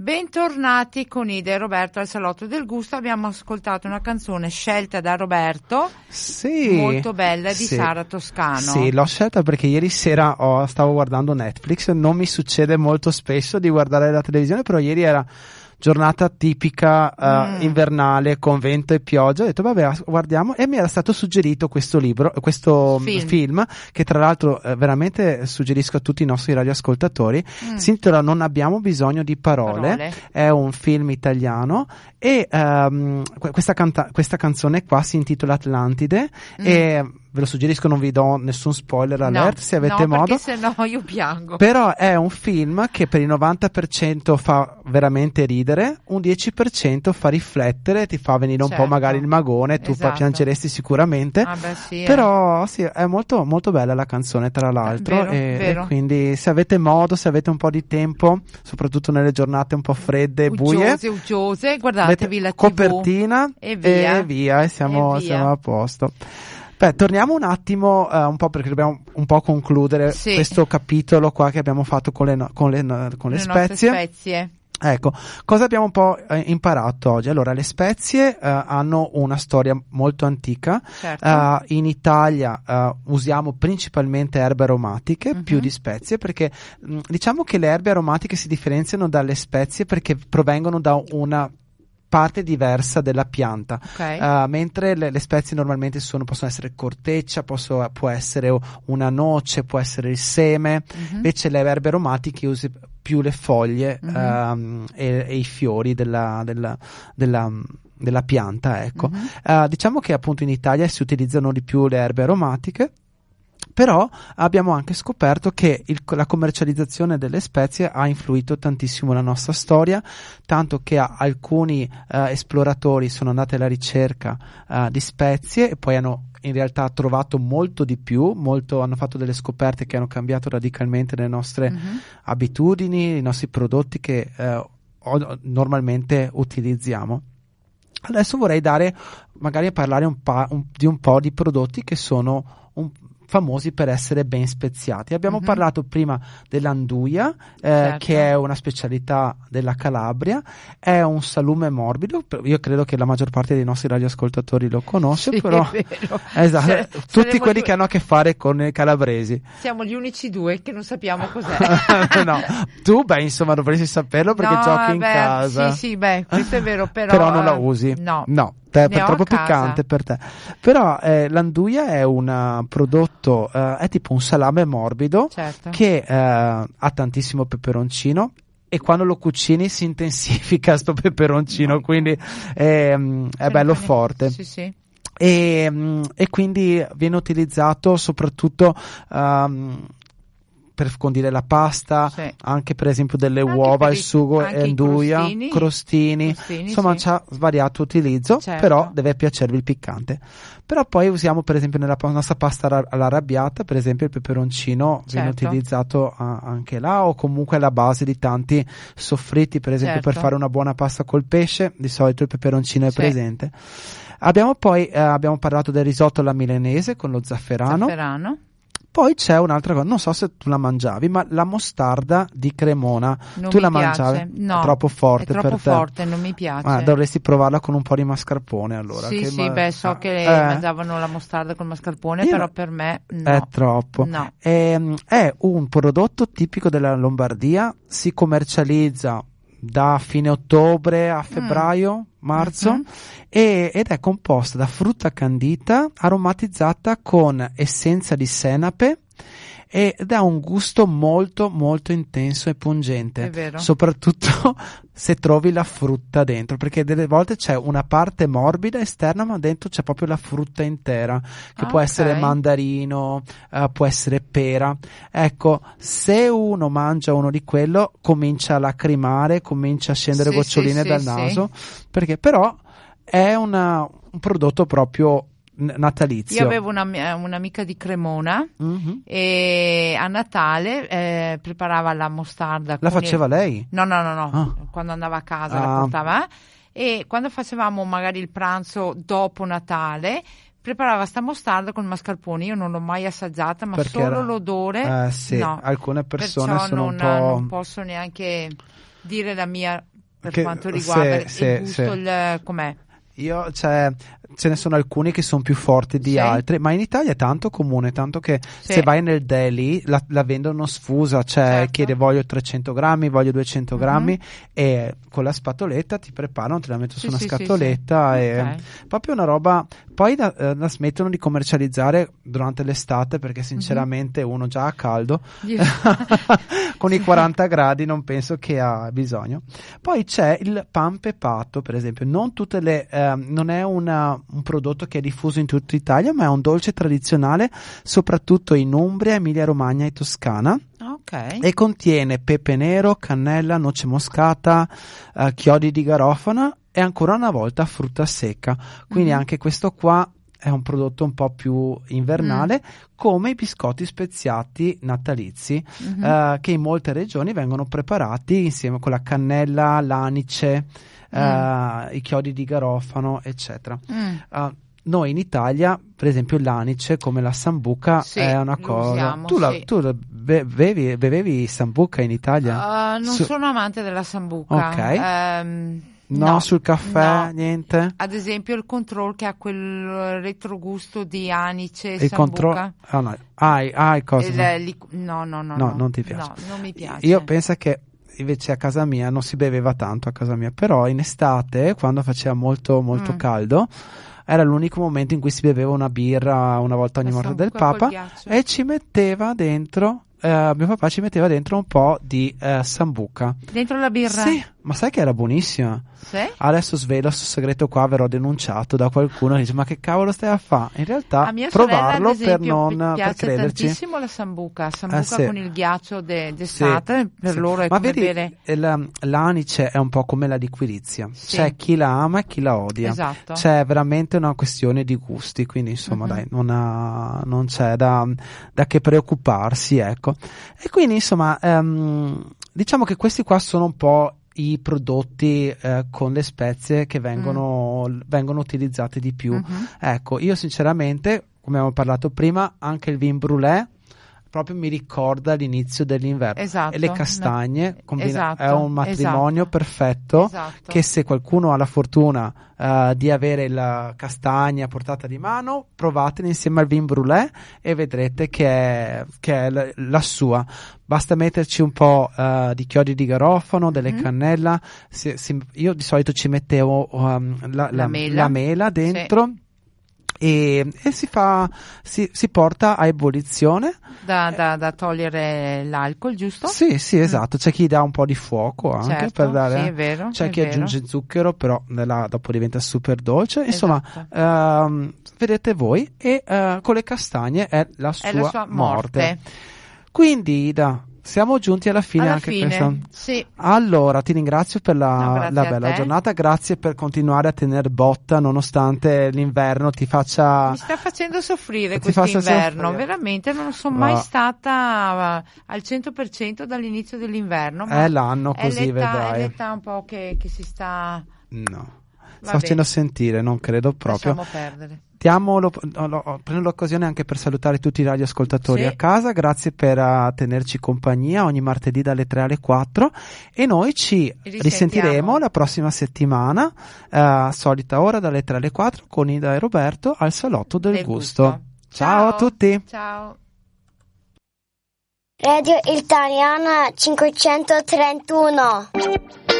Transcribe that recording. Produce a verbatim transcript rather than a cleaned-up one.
Bentornati con Ida e Roberto al Salotto del Gusto. Abbiamo ascoltato una canzone scelta da Roberto, sì, molto bella, di sì. Sara Toscano. Sì, l'ho scelta perché ieri sera oh, stavo guardando Netflix. Non mi succede molto spesso di guardare la televisione, però ieri era giornata tipica uh, mm. invernale con vento e pioggia. Ho detto vabbè, guardiamo, e mi era stato suggerito questo libro, questo film, film che tra l'altro eh, veramente suggerisco a tutti i nostri radioascoltatori. Mm. Si intitola Non abbiamo bisogno di parole, parole. È un film italiano e um, questa, canta- questa canzone qua si intitola Atlantide. Mm. E ve lo suggerisco, non vi do nessun spoiler alert, no, se avete no, modo. Se no io piango. Però è un film che per il novanta per cento fa veramente ridere, un dieci per cento fa riflettere, ti fa venire un certo. po' magari il magone, tu esatto. piangeresti sicuramente. Ah beh, sì, però eh. sì, è molto molto bella la canzone, tra l'altro. Vero, e, vero. e quindi se avete modo, se avete un po' di tempo, soprattutto nelle giornate un po' fredde e buie, uggiose, uggiose, guardatevi la copertina e via, e via, e siamo, e via. siamo a posto. Beh, torniamo un attimo uh, un po' perché dobbiamo un po' concludere sì. questo capitolo qua che abbiamo fatto con le, no- con le, no- con le, le spezie. spezie. Ecco, cosa abbiamo un po' eh, imparato oggi? Allora, le spezie uh, hanno una storia molto antica. Certo. Uh, in Italia uh, usiamo principalmente erbe aromatiche, uh-huh. più di spezie, perché mh, diciamo che le erbe aromatiche si differenziano dalle spezie perché provengono da una parte diversa della pianta, okay. uh, mentre le, le spezie normalmente sono, possono essere corteccia, posso, può essere una noce, può essere il seme, uh-huh. invece le erbe aromatiche usi più le foglie uh-huh. um, e, e i fiori della, della, della, della pianta, ecco. Uh-huh. Uh, diciamo che appunto in Italia si utilizzano di più le erbe aromatiche. Però abbiamo anche scoperto che il, la commercializzazione delle spezie ha influito tantissimo la nostra storia, tanto che a, alcuni eh, esploratori sono andati alla ricerca eh, di spezie e poi hanno in realtà trovato molto di più, molto, hanno fatto delle scoperte che hanno cambiato radicalmente le nostre mm-hmm. abitudini, i nostri prodotti che eh, o, normalmente utilizziamo. Adesso vorrei dare, magari a parlare un pa- un, di un po' di prodotti che sono un famosi per essere ben speziati. Abbiamo mm-hmm. parlato prima dell'anduia, eh, certo. che è una specialità della Calabria, è un salume morbido, io credo che la maggior parte dei nostri radioascoltatori lo conosce, sì, però è vero. esatto, Sare- tutti quelli gli... che hanno a che fare con i calabresi. Siamo gli unici due che non sappiamo cos'è. No, tu beh insomma dovresti saperlo perché no, giochi in beh, casa. Sì, sì, beh, questo è vero, però però non la usi. No. No. Te, per troppo piccante piccante per te. Però eh, l'anduia è un prodotto, eh, è tipo un salame morbido, certo. che eh, ha tantissimo peperoncino e quando lo cucini si intensifica sto peperoncino, no. quindi è, è bello forte. Sì, sì. E, e quindi viene utilizzato soprattutto um, per condire la pasta, sì. anche per esempio delle anche uova, il i, sugo e anduia, crostini, crostini, crostini insomma sì. c'ha svariato utilizzo, certo. però deve piacervi il piccante. Però poi usiamo per esempio nella nostra pasta all'arrabbiata, per esempio il peperoncino certo. viene utilizzato a, anche là, o comunque alla base di tanti soffritti, per esempio certo. per fare una buona pasta col pesce, di solito il peperoncino è sì. presente. Abbiamo poi eh, abbiamo parlato del risotto alla milanese con lo zafferano. Zafferano. Poi c'è un'altra cosa, non so se tu la mangiavi, ma la mostarda di Cremona, non tu mi la piace. mangiavi? No, è troppo forte è troppo per te. forte, non mi piace. Ah, dovresti provarla con un po' di mascarpone allora. Sì, che sì, ma... beh, so che eh. mangiavano la mostarda col mascarpone, Io però no. per me no. È troppo. No. È, è un prodotto tipico della Lombardia, si commercializza da fine ottobre a febbraio, mm. marzo, mm-hmm. e, ed è composta da frutta candita aromatizzata con essenza di senape ed ha un gusto molto molto intenso e pungente, è vero. Soprattutto se trovi la frutta dentro, perché delle volte c'è una parte morbida esterna ma dentro c'è proprio la frutta intera, che ah, può okay. essere mandarino, uh, può essere pera. Ecco, se uno mangia uno di quello comincia a lacrimare, comincia a scendere sì, goccioline sì, dal sì, naso, sì. perché però è una, un prodotto proprio natalizio. Io avevo una, un'amica di Cremona mm-hmm. e a Natale eh, preparava la mostarda. La faceva il... lei? No, no, no, no. Ah. Quando andava a casa ah. la portava, e quando facevamo magari il pranzo dopo Natale preparava sta mostarda con mascarpone. Io non l'ho mai assaggiata, ma perché solo era... l'odore eh, sì. no. Alcune persone perciò sono non, un po'... non posso neanche dire la mia per che, quanto riguarda sì, il sì, gusto, sì. il, com'è? Io, cioè, ce ne sono alcuni che sono più forti di Sì. altri, ma in Italia è tanto comune, tanto che Sì. se vai nel deli la, la vendono sfusa, cioè Certo. chiede voglio trecento grammi, voglio duecento Mhm. grammi e con la spatoletta ti preparano, te la metto Sì, su una sì, sì, scatoletta sì. e Ok. proprio una roba. Poi la, eh, la smettono di commercializzare durante l'estate perché sinceramente uno già ha caldo Io- con i quaranta gradi non penso che ha bisogno. Poi c'è il pan pepato, per esempio, non tutte le ehm, non è una, un prodotto che è diffuso in tutta Italia, ma è un dolce tradizionale soprattutto in Umbria, Emilia Romagna e Toscana. Ok. E contiene pepe nero, cannella, noce moscata, eh, chiodi di garofano e ancora una volta frutta secca. Quindi Mhm. anche questo qua è un prodotto un po' più invernale, come i biscotti speziati natalizi, Mhm. eh, che in molte regioni vengono preparati insieme con la cannella, l'anice, eh, i chiodi di garofano, eccetera. Mm. Uh, noi in Italia, per esempio, l'anice come la sambuca Sì, è una lo cosa. usiamo, tu la, sì. tu la be- bevi, bevevi sambuca in Italia? Uh, non Su- sono amante della sambuca. Ok. Ehm, No, no, sul caffè, no. niente? Ad esempio il control che ha quel retrogusto di anice e Il controllo. sambuca. Ah, no. Ah, ah, il coso, Il no. lic- no, no, no, No, no. non ti piace. No, non mi piace. Io penso che invece a casa mia non si beveva tanto a casa mia, però in estate, quando faceva molto molto Mm. caldo, era l'unico momento in cui si beveva una birra una volta ogni La morte del sambuca col Papa ghiaccio. e ci metteva dentro, eh, mio papà ci metteva dentro un po' di eh, sambuca. Dentro la birra? Sì, ma sai che era buonissima? Sì? Adesso svelo questo segreto qua, verrò denunciato da qualcuno che dice ma che cavolo stai a fare? In realtà A mia sorella, provarlo ad esempio, per non pi- per piace crederci. tantissimo la sambuca, sambuca Eh, sì. con il ghiaccio de- d'estate, per Sì. loro è Ma come vedi, bere. il- l'anice è un po' come la liquirizia, Sì. c'è chi la ama e chi la odia, Esatto. c'è veramente una questione di gusti, quindi insomma Mhm. dai, non, ha- non c'è da, da che preoccuparsi, ecco. E quindi insomma ehm, diciamo che questi qua sono un po' i prodotti eh, con le spezie che vengono, vengono utilizzati di più. Mhm. Ecco, io sinceramente, come abbiamo parlato prima, anche il vin brûlé proprio mi ricorda l'inizio dell'inverno. Esatto. E le castagne, combina- Esatto, è un matrimonio esatto. perfetto, Esatto. che se qualcuno ha la fortuna eh, di avere la castagna a portata di mano, provatela insieme al vin brûlé e vedrete che è, che è la, la sua. Basta metterci un po' eh, di chiodi di garofano, delle Mhm. cannella. Si- si- io di solito ci mettevo um, la, la- La mela. la mela dentro. E, e si fa si, si porta a ebollizione. Da, da, da togliere l'alcol, giusto? Sì, sì, esatto. C'è chi dà un po' di fuoco anche Certo, per dare. sì, è vero, C'è è chi vero. aggiunge zucchero, però nella- dopo diventa super dolce. Insomma, Esatto. ehm, vedete voi. E eh, con le castagne è la sua, È la sua morte. Quindi, Ida, siamo giunti alla fine Alla anche fine, questa. sì. Allora, ti ringrazio per la, No, grazie la a bella te. giornata, grazie per continuare a tenere botta nonostante l'inverno ti faccia. Mi sta facendo soffrire Ti faccia quest'inverno, soffrire. veramente non sono mai Ah. stata uh, al cento per cento dall'inizio dell'inverno. Ma È l'anno è così, l'età, vedrai. È l'età un po' che, che si sta... No. Va Sta facendo bene. sentire, non credo proprio. Lasciamo perdere. Diamo lo- lo- lo- prendo l'occasione anche per salutare tutti i radioascoltatori Sì. a casa, grazie per uh, tenerci compagnia ogni martedì dalle tre alle quattro e noi ci Risentiamo. risentiremo la prossima settimana, uh, solita ora dalle tre alle quattro con Ida e Roberto al Salotto del, Del gusto. gusto. Ciao a tutti! Ciao. Radio Italiana cinquecentotrentuno